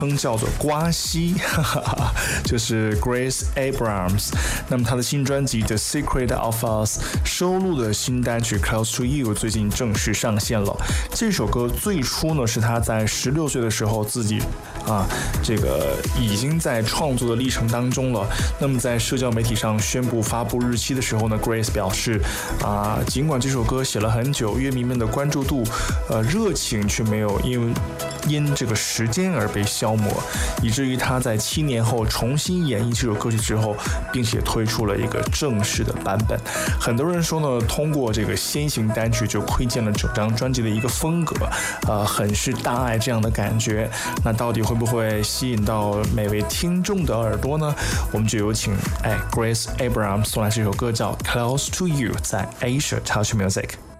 称叫做瓜西，就是 Grace Abrams。那么她的新专辑《The Secret of Us》收录的新单曲《Close to You》最近正式上线了。这首歌最初呢是她在16岁的时候自己这个已经在创作的历程当中了。那么在社交媒体上宣布发布日期的时候呢 ，Grace 表示尽管这首歌写了很久，乐迷们的关注度热情却没有因这个时间而被消磨，以至于他在7年后重新演绎这首歌曲之后，并且推出了一个正式的版本。很多人说呢，通过这个先行单曲就窥见了整张专辑的一个风格，很是大爱这样的感觉。那到底会不会吸引到每位听众的耳朵呢？我们就有请Grace Abrams 送来这首歌叫《Close to You》，在 Asia Touch Music。